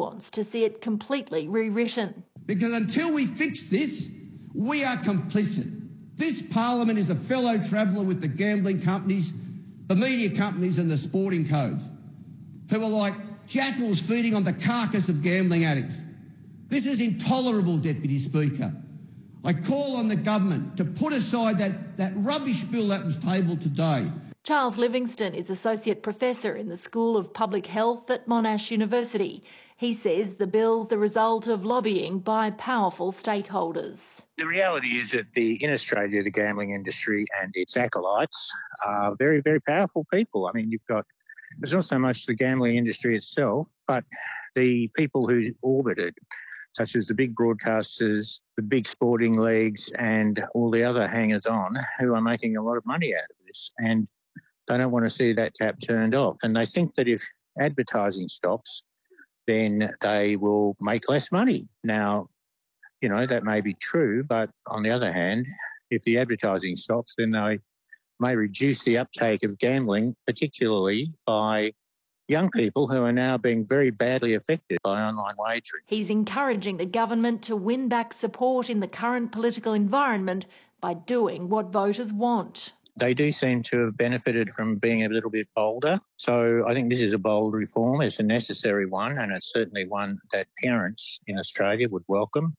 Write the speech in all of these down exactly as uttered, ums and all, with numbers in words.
wants to see it completely rewritten. Because until we fix this, we are complicit. This parliament is a fellow traveller with the gambling companies, the media companies and the sporting codes, who are like jackals feeding on the carcass of gambling addicts. This is intolerable, Deputy Speaker. I call on the government to put aside that, that rubbish bill that was tabled today. Charles Livingstone is Associate Professor in the School of Public Health at Monash University. He says the bill's the result of lobbying by powerful stakeholders. The reality is that the, in Australia, the gambling industry and its acolytes are very, very powerful people. I mean, you've got, it's not so much the gambling industry itself, but the people who orbit it, such as the big broadcasters, the big sporting leagues and all the other hangers-on who are making a lot of money out of this. And they don't want to see that tap turned off. And they think that if advertising stops, then they will make less money. Now, you know, that may be true, but on the other hand, if the advertising stops, then they may reduce the uptake of gambling, particularly by young people who are now being very badly affected by online wagering. He's encouraging the government to win back support in the current political environment by doing what voters want. They do seem to have benefited from being a little bit bolder. So I think this is a bold reform. It's a necessary one, and it's certainly one that parents in Australia would welcome.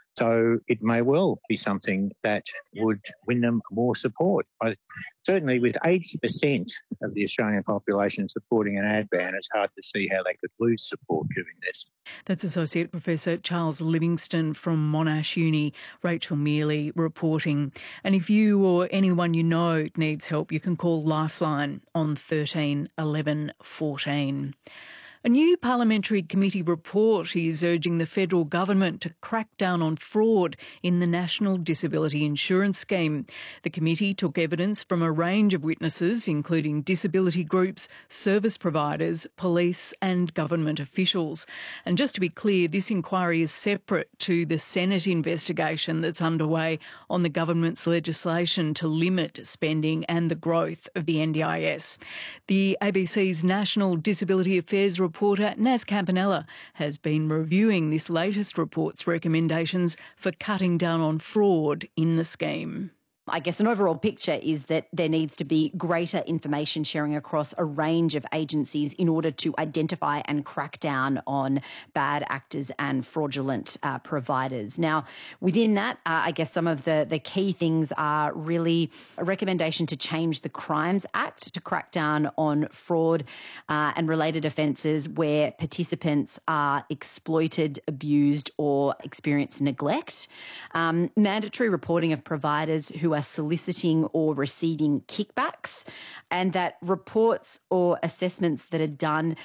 So it may well be something that would win them more support. I, certainly with eighty percent of the Australian population supporting an ad ban, it's hard to see how they could lose support doing this. That's Associate Professor Charles Livingstone from Monash Uni, Rachel Mealy reporting. And if you or anyone you know needs help, you can call Lifeline on thirteen eleven fourteen. A new parliamentary committee report is urging the federal government to crack down on fraud in the National Disability Insurance Scheme. The committee took evidence from a range of witnesses, including disability groups, service providers, police and government officials. And just to be clear, this inquiry is separate to the Senate investigation that's underway on the government's legislation to limit spending and the growth of the N D I S. The A B C's National Disability Affairs report Reporter Naz Campanella has been reviewing this latest report's recommendations for cutting down on fraud in the scheme. I guess an overall picture is that there needs to be greater information sharing across a range of agencies in order to identify and crack down on bad actors and fraudulent uh, providers. Now, within that, uh, I guess some of the, the key things are really a recommendation to change the Crimes Act to crack down on fraud uh, and related offences where participants are exploited, abused or experience neglect. Um, mandatory reporting of providers who are soliciting or receiving kickbacks, and that reports or assessments that are done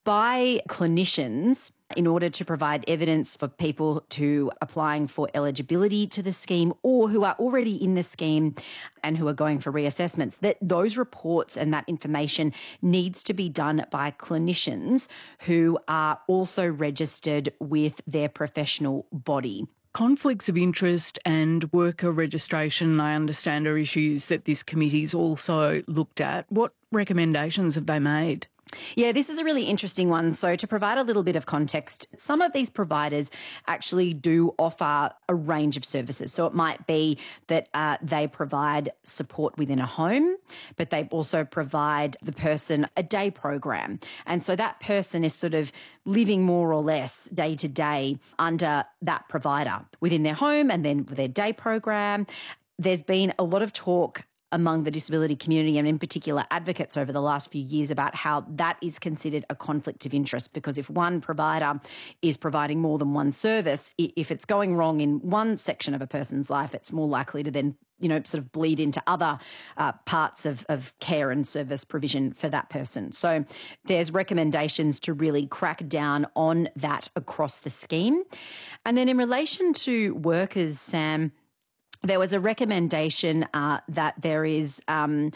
by clinicians in order to provide evidence for people who are applying for eligibility to the scheme or who are already in the scheme and who are going for reassessments, that those reports and that information needs to be done by clinicians who are also registered with their professional body. Conflicts of interest and worker registration, I understand, are issues that this committee's also looked at. What recommendations have they made? Yeah, this is a really interesting one. So to provide a little bit of context, some of these providers actually do offer a range of services. So it might be that uh, they provide support within a home, but they also provide the person a day program. And so that person is sort of living more or less day to day under that provider within their home and then with their day program. There's been a lot of talk among the disability community and in particular advocates over the last few years about how that is considered a conflict of interest, because if one provider is providing more than one service, if it's going wrong in one section of a person's life, it's more likely to then, you know, sort of bleed into other uh, parts of, of care and service provision for that person. So there's recommendations to really crack down on that across the scheme. And then in relation to workers, Sam, there was a recommendation uh, that there is um,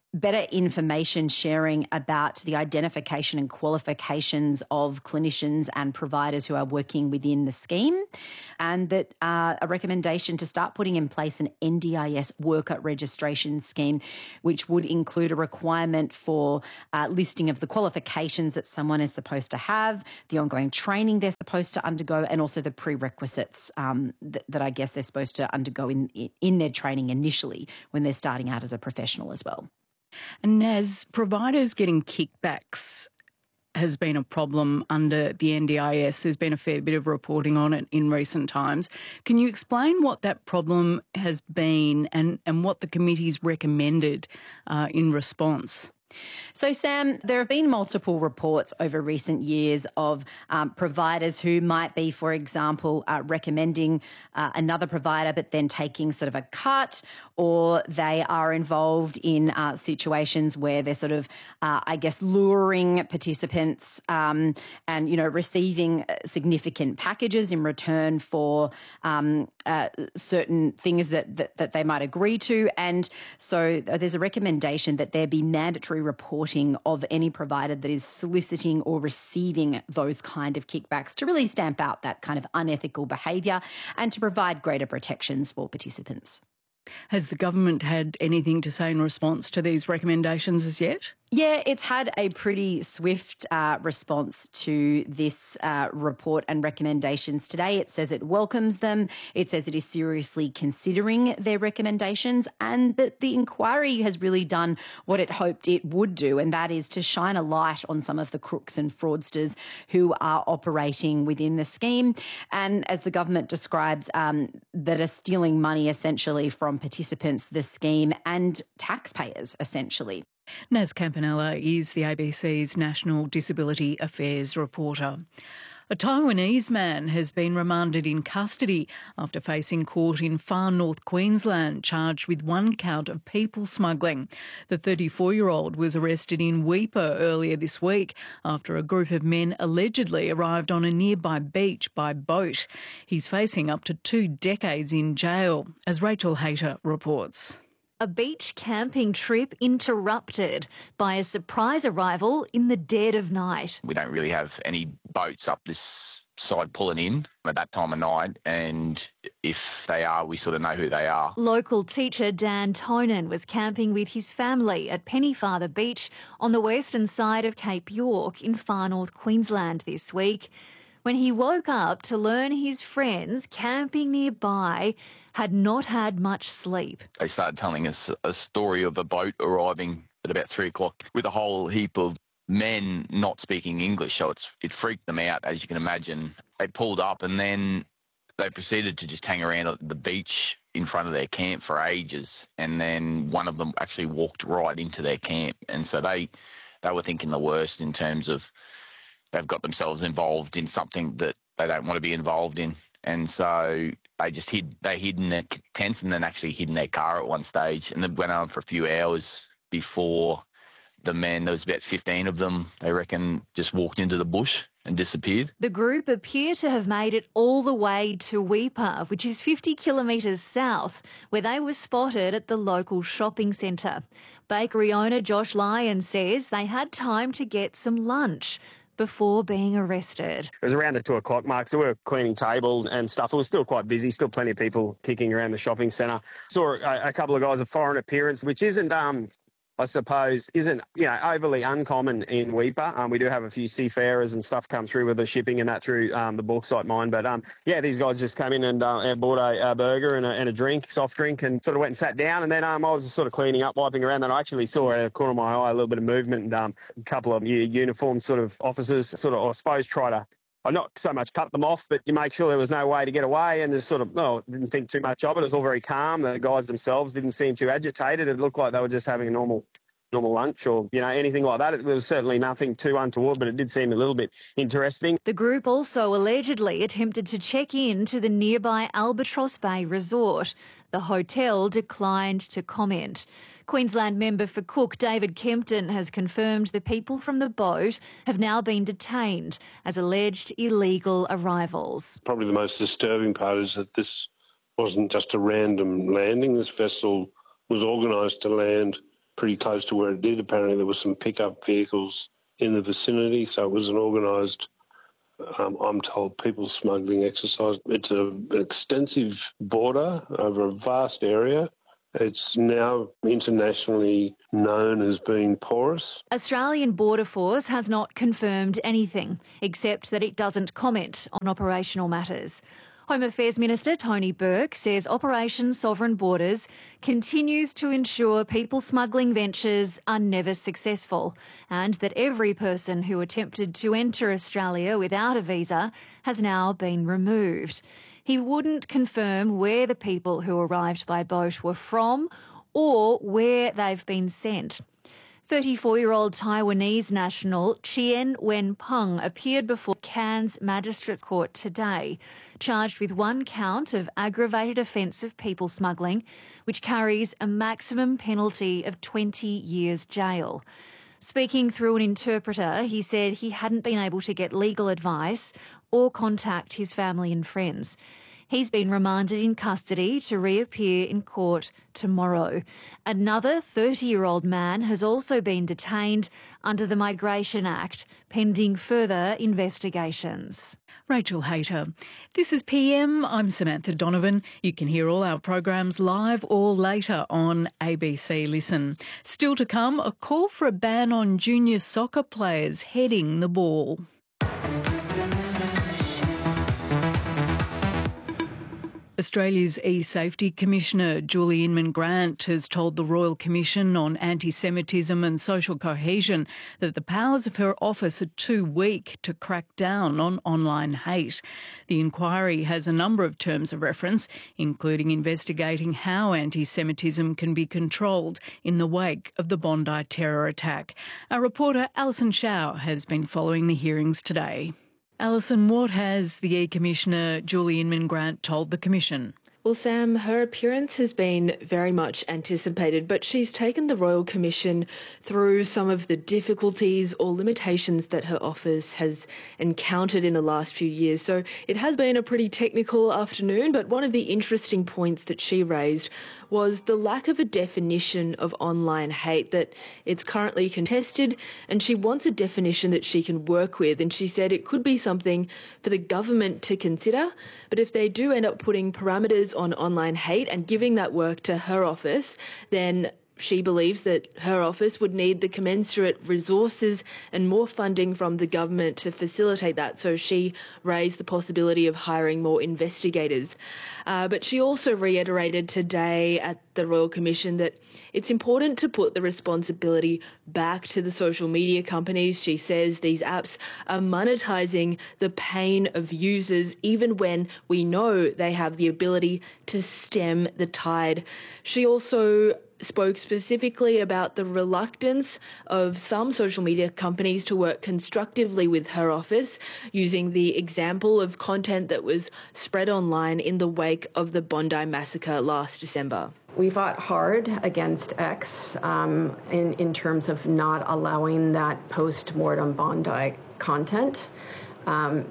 better information sharing about the identification and qualifications of clinicians and providers who are working within the scheme, and that uh, a recommendation to start putting in place an N D I S worker registration scheme, which would include a requirement for uh, listing of the qualifications that someone is supposed to have, the ongoing training they're supposed to undergo, and also the prerequisites um, that, that I guess they're supposed to undergo in, in their training initially when they're starting out as a professional as well. And as providers getting kickbacks has been a problem under the N D I S, there's been a fair bit of reporting on it in recent times. Can you explain what that problem has been and, and what the committee's recommended uh, in response? So, Sam, there have been multiple reports over recent years of um, providers who might be, for example, uh, recommending uh, another provider but then taking sort of a cut, or they are involved in uh, situations where they're sort of, uh, I guess, luring participants um, and, you know, receiving significant packages in return for um, uh, certain things that, that, that they might agree to. And so there's a recommendation that there be mandatory reporting of any provider that is soliciting or receiving those kind of kickbacks to really stamp out that kind of unethical behaviour and to provide greater protections for participants. Has the government had anything to say in response to these recommendations as yet? Yeah, it's had a pretty swift uh, response to this uh, report and recommendations today. It says it welcomes them. It says it is seriously considering their recommendations, and that the inquiry has really done what it hoped it would do, and that is to shine a light on some of the crooks and fraudsters who are operating within the scheme. And as the government describes, um, that are stealing money essentially from participants, the scheme, and taxpayers essentially. Naz Campanella is the A B C's National Disability Affairs reporter. A Taiwanese man has been remanded in custody after facing court in far north Queensland, charged with one count of people smuggling. The thirty-four-year-old was arrested in Weipa earlier this week after a group of men allegedly arrived on a nearby beach by boat. He's facing up to two decades in jail, as Rachel Hayter reports. A beach camping trip interrupted by a surprise arrival in the dead of night. We don't really have any boats up this side pulling in at that time of night, and if they are, we sort of know who they are. Local teacher Dan Tonin was camping with his family at Pennyfather Beach on the western side of Cape York in far north Queensland this week, when he woke up to learn his friends camping nearby had not had much sleep. They started telling us a story of a boat arriving at about three o'clock with a whole heap of men not speaking English, so it's, it freaked them out, as you can imagine. They pulled up and then they proceeded to just hang around at the beach in front of their camp for ages, and then one of them actually walked right into their camp, and so they, they were thinking the worst in terms of they've got themselves involved in something that they don't want to be involved in. And so they just hid, they hid in their tents and then actually hid in their car at one stage, and then went on for a few hours before the men, there was about fifteen of them, they reckon, just walked into the bush and disappeared. The group appear to have made it all the way to Weipa, which is fifty kilometres south, where they were spotted at the local shopping centre. Bakery owner Josh Lyon says they had time to get some lunch before being arrested. It was around the two o'clock mark, so we were cleaning tables and stuff. It was still quite busy, still plenty of people kicking around the shopping centre. Saw a, a couple of guys of foreign appearance, which isn't, um, I suppose, isn't, you know, overly uncommon in Weipa. Um, we do have a few seafarers and stuff come through with the shipping and that through um, the bauxite mine. But, um, yeah, these guys just came in and, uh, and bought a, a burger and a, and a drink, soft drink, and sort of went and sat down. And then um, I was just sort of cleaning up, wiping around. And I actually saw out of the corner of my eye a little bit of movement, and um, a couple of uniformed sort of officers sort of, I suppose, try to, I not so much cut them off, but you make sure there was no way to get away, and just sort of, well, didn't think too much of it. It was all very calm. The guys themselves didn't seem too agitated. It looked like they were just having a normal normal lunch or, you know, anything like that. It was certainly nothing too untoward, but it did seem a little bit interesting. The group also allegedly attempted to check in to the nearby Albatross Bay resort. The hotel declined to comment. Queensland member for Cook, David Kempton, has confirmed the people from the boat have now been detained as alleged illegal arrivals. Probably the most disturbing part is that this wasn't just a random landing. This vessel was organised to land pretty close to where it did. Apparently there were some pickup vehicles in the vicinity, so it was an organised, um, I'm told, people smuggling exercise. It's a, an extensive border over a vast area. It's now internationally known as being porous. Australian Border Force has not confirmed anything, except that it doesn't comment on operational matters. Home Affairs Minister Tony Burke says Operation Sovereign Borders continues to ensure people smuggling ventures are never successful, and that every person who attempted to enter Australia without a visa has now been removed. He wouldn't confirm where the people who arrived by boat were from or where they've been sent. thirty-four-year-old Taiwanese national Chien Wen-peng appeared before Cairns Magistrates Court today, charged with one count of aggravated offence of people smuggling, which carries a maximum penalty of twenty years jail. Speaking through an interpreter, he said he hadn't been able to get legal advice or contact his family and friends. He's been remanded in custody to reappear in court tomorrow. Another thirty-year-old man has also been detained under the Migration Act, pending further investigations. Rachel Hayter. This is P M. I'm Samantha Donovan. You can hear all our programs live or later on A B C Listen. Still to come, a call for a ban on junior soccer players heading the ball. Australia's E-Safety Commissioner Julie Inman-Grant has told the Royal Commission on Anti-Semitism and Social Cohesion that the powers of her office are too weak to crack down on online hate. The inquiry has a number of terms of reference, including investigating how anti-Semitism can be controlled in the wake of the Bondi terror attack. Our reporter Alison Shaw has been following the hearings today. Alison, what has the E-Commissioner Julie Inman-Grant told the Commission? Well, Sam, her appearance has been very much anticipated, but she's taken the Royal Commission through some of the difficulties or limitations that her office has encountered in the last few years. So it has been a pretty technical afternoon, but one of the interesting points that she raised was the lack of a definition of online hate, that it's currently contested, and she wants a definition that she can work with. And she said it could be something for the government to consider, but if they do end up putting parameters on online hate and giving that work to her office, then she believes that her office would need the commensurate resources and more funding from the government to facilitate that. So she raised the possibility of hiring more investigators. Uh, but she also reiterated today at the Royal Commission that it's important to put the responsibility back to the social media companies. She says these apps are monetizing the pain of users, even when we know they have the ability to stem the tide. She also spoke specifically about the reluctance of some social media companies to work constructively with her office, using the example of content that was spread online in the wake of the Bondi massacre last December. We fought hard against X um, in, in terms of not allowing that post-mortem Bondi content. Um,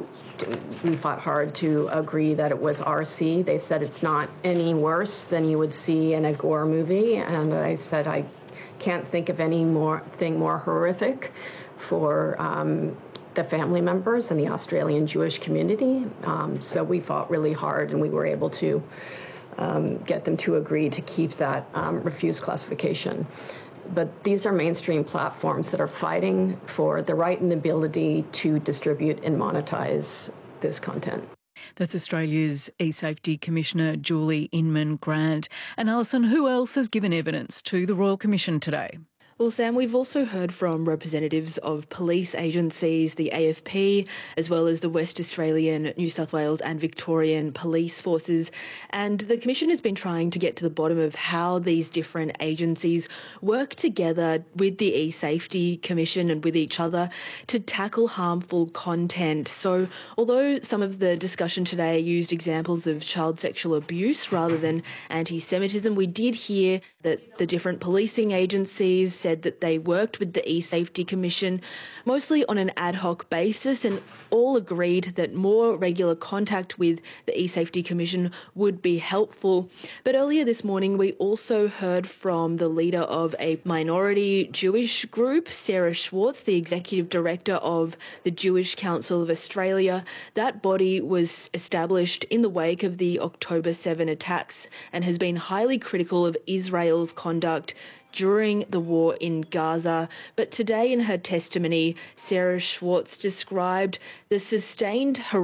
we fought hard to agree that it was R C. They said it's not any worse than you would see in a gore movie, and I said I can't think of any more thing more horrific for um, the family members and the Australian Jewish community. Um, so we fought really hard, and we were able to um, get them to agree to keep that um, refused classification. But these are mainstream platforms that are fighting for the right and ability to distribute and monetize this content. That's Australia's E-Safety Commissioner Julie Inman-Grant. And Alison, who else has given evidence to the Royal Commission today? Well, Sam, we've also heard from representatives of police agencies, the A F P, as well as the West Australian, New South Wales and Victorian police forces. And the Commission has been trying to get to the bottom of how these different agencies work together with the E-Safety Commission and with each other to tackle harmful content. So although some of the discussion today used examples of child sexual abuse rather than anti-Semitism, we did hear that the different policing agencies said that they worked with the E-Safety Commission, mostly on an ad hoc basis, and all agreed that more regular contact with the E-Safety Commission would be helpful. But earlier this morning, we also heard from the leader of a minority Jewish group, Sarah Schwartz, the executive director of the Jewish Council of Australia. That body was established in the wake of the October seventh attacks and has been highly critical of Israel's conduct during the war in Gaza. But today in her testimony, Sarah Schwartz described the sustained